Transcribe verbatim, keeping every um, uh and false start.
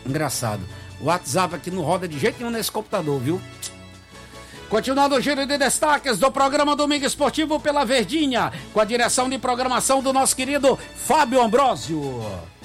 Engraçado. O WhatsApp aqui não roda de jeito nenhum nesse computador, viu? Continuando o giro de destaques do programa Domingo Esportivo pela Verdinha, com a direção de programação do nosso querido Fábio Ambrósio.